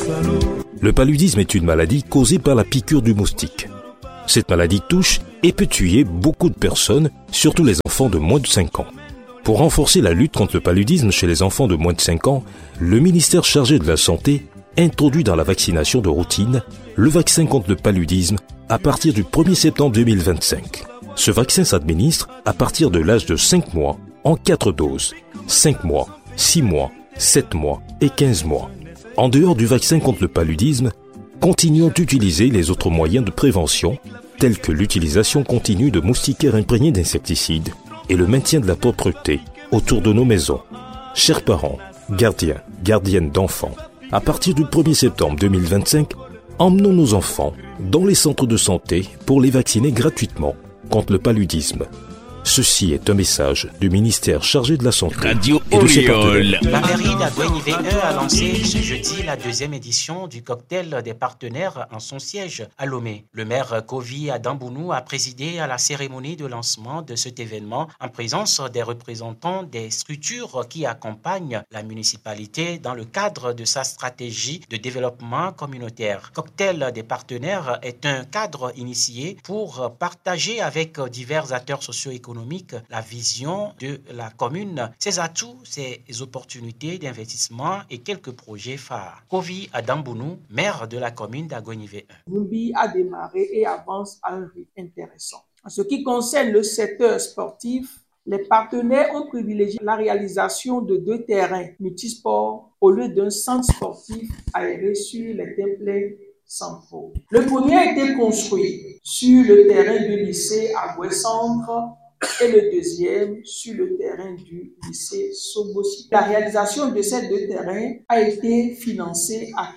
Le paludisme est une maladie causée par la piqûre du moustique. Cette maladie touche et peut tuer beaucoup de personnes, surtout les enfants de moins de 5 ans. Pour renforcer la lutte contre le paludisme chez les enfants de moins de 5 ans, le ministère chargé de la Santé introduit dans la vaccination de routine le vaccin contre le paludisme à partir du 1er septembre 2025. Ce vaccin s'administre à partir de l'âge de 5 mois en 4 doses, 5 mois, 6 mois, 7 mois et 15 mois. En dehors du vaccin contre le paludisme, continuons d'utiliser les autres moyens de prévention, tels que l'utilisation continue de moustiquaires imprégnés d'insecticides et le maintien de la propreté autour de nos maisons. Chers parents, gardiens, gardiennes d'enfants, à partir du 1er septembre 2025, emmenons nos enfants dans les centres de santé pour les vacciner gratuitement contre le paludisme. Ceci est un message du ministère chargé de la Santé Radio et de ses partenaires. La mairie d'Aguenivé 1 a lancé ce jeudi la deuxième édition du cocktail des partenaires en son siège à Lomé. Le maire Kovi Adambounou a présidé à la cérémonie de lancement de cet événement en présence des représentants des structures qui accompagnent la municipalité dans le cadre de sa stratégie de développement communautaire. Cocktail des partenaires est un cadre initié pour partager avec divers acteurs socio-économiques la vision de la commune, ses atouts, ses opportunités d'investissement et quelques projets phares. Kovi Adambounou, maire de la commune d'Aguenivé 1. Numbi a démarré et avance à un rythme intéressant. En ce qui concerne le secteur sportif, les partenaires ont privilégié la réalisation de 2 terrains multisports au lieu d'un centre sportif aéré sur les templates centraux. Le premier a été construit sur le terrain du lycée Agoué-Centre et le deuxième sur le terrain du lycée Sobosi. La réalisation de ces 2 terrains a été financée à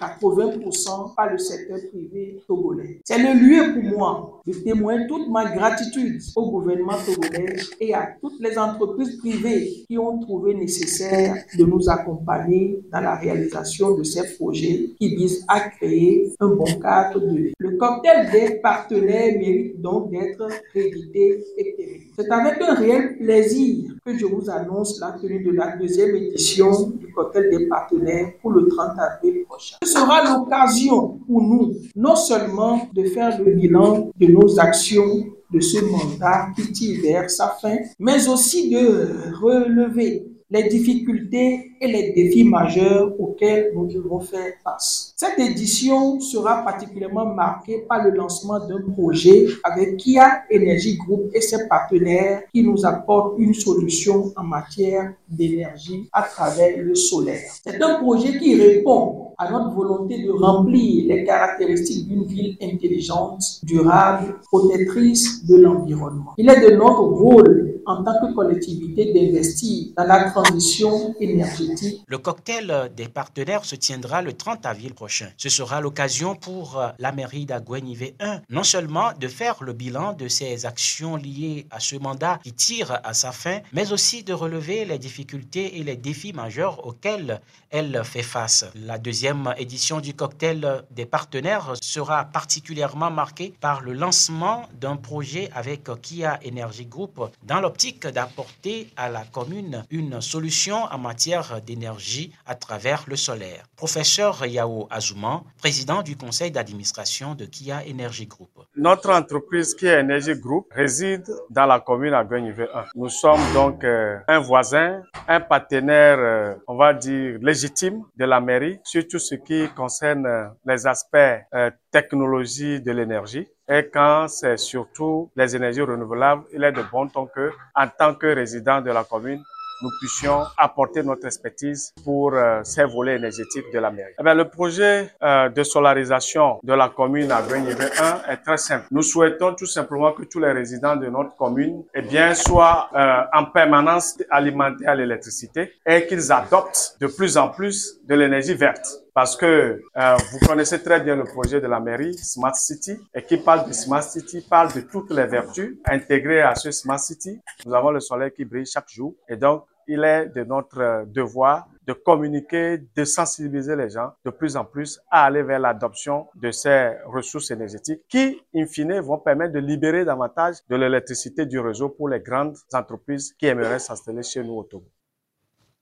80% par le secteur privé togolais. C'est le lieu pour moi de témoigner toute ma gratitude au gouvernement togolais et à toutes les entreprises privées qui ont trouvé nécessaire de nous accompagner dans la réalisation de ces projets qui visent à créer un bon cadre de vie. Le cocktail des partenaires mérite donc d'être réédité et terminé. C'est avec un réel plaisir que je vous annonce la tenue de la deuxième édition du cocktail des partenaires pour le 30 avril prochain. Ce sera l'occasion pour nous, non seulement de faire le bilan de nos actions de ce mandat qui tire vers sa fin, mais aussi de relever les difficultés et les défis majeurs auxquels nous devons faire face. Cette édition sera particulièrement marquée par le lancement d'un projet avec Kia Energy Group et ses partenaires qui nous apportent une solution en matière d'énergie à travers le solaire. C'est un projet qui répond à notre volonté de remplir les caractéristiques d'une ville intelligente, durable, protectrice de l'environnement. Il est de notre rôle en tant que collectivité d'investir dans la transition énergétique. Le cocktail des partenaires se tiendra le 30 avril prochain. Ce sera l'occasion pour la mairie d'Aguenivé 1 non seulement de faire le bilan de ses actions liées à ce mandat qui tire à sa fin, mais aussi de relever les difficultés et les défis majeurs auxquels elle fait face. La deuxième édition du cocktail des partenaires sera particulièrement marquée par le lancement d'un projet avec Kia Energy Group dans l'optique d'apporter à la commune une solution en matière d'énergie à travers le solaire. Professeur Yao Azouman, président du conseil d'administration de Kia Energy Group. Notre entreprise Kia Energy Group réside dans la commune d'Aguenivé 1. Nous sommes donc un voisin, un partenaire, on va dire, légitime de la mairie sur tout ce qui concerne les aspects technologie de l'énergie. Et quand c'est surtout les énergies renouvelables, il est de bon ton que, en tant que résident de la commune, nous puissions apporter notre expertise pour ces volets énergétiques de la mairie. Eh bien, le projet de solarisation de la commune d'Aguenivé 1 est très simple. Nous souhaitons tout simplement que tous les résidents de notre commune soient en permanence alimentés à l'électricité et qu'ils adoptent de plus en plus de l'énergie verte. Parce que vous connaissez très bien le projet de la mairie Smart City et qui parle de Smart City, parle de toutes les vertus intégrées à ce Smart City. Nous avons le soleil qui brille chaque jour et donc il est de notre devoir de communiquer, de sensibiliser les gens de plus en plus à aller vers l'adoption de ces ressources énergétiques qui, in fine, vont permettre de libérer davantage de l'électricité du réseau pour les grandes entreprises qui aimeraient s'installer chez nous au Togo.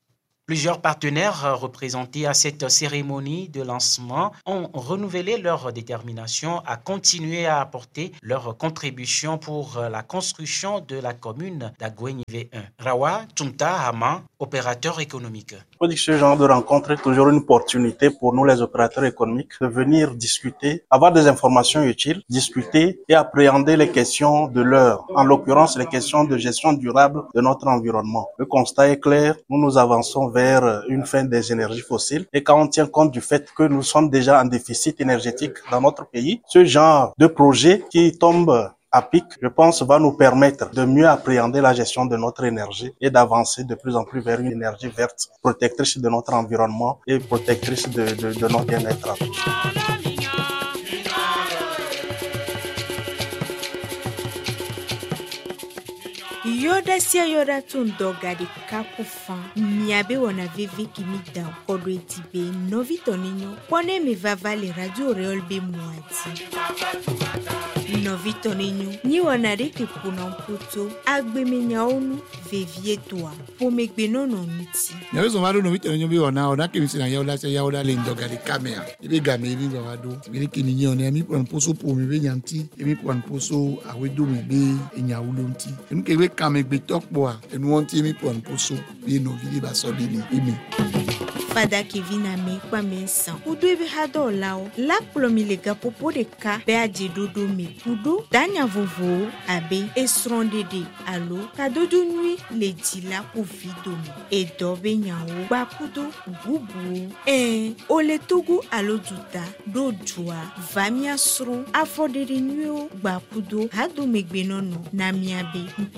Plusieurs partenaires représentés à cette cérémonie de lancement ont renouvelé leur détermination à continuer à apporter leur contribution pour la construction de la commune d'Agouenive 1. Rawa Tumta Hama, opérateur économique. Ce genre de rencontre est toujours une opportunité pour nous les opérateurs économiques de venir discuter, avoir des informations utiles, discuter et appréhender les questions de l'heure, en l'occurrence les questions de gestion durable de notre environnement. Le constat est clair, nous avançons vers une fin des énergies fossiles et quand on tient compte du fait que nous sommes déjà en déficit énergétique dans notre pays, ce genre de projet qui tombe à pic, je pense, va nous permettre de mieux appréhender la gestion de notre énergie et d'avancer de plus en plus vers une énergie verte, protectrice de notre environnement et protectrice de notre bien-être à tous. Yoda sia yoda tundoga de kakufan miabe wana veve kimida kodo etibe novito ninyo kone mi vavale radio reol be muati novito ninyo ni wana riki punamputo agbe minyaonu vevie toa pomegbe nono nuti nyawezo maro novito ninyo be ona kemisi na yoda le ndoga de kamera ibe game ibi wado ibe kininyo ne mi pon poso po mi be nyanti ibi pon poso awedo mi be enyawulonti nkebe kamegbe tokboa enwonti mi pon poso be no vili ba so bili imi Fada Kevin ame kwa mensan. Udo ebe hado lao. La plomi lega popo de ka. Be aje dodo me. Udo danya vovo abe esrondede alo. Kadodo nui le dila pou vido me. E dobe nyawo. Bakudo bubu. Ole togo alo duta. Do jua. Vamia sron. Afodede nui o. Bakudo hado megbenono. Namiabe.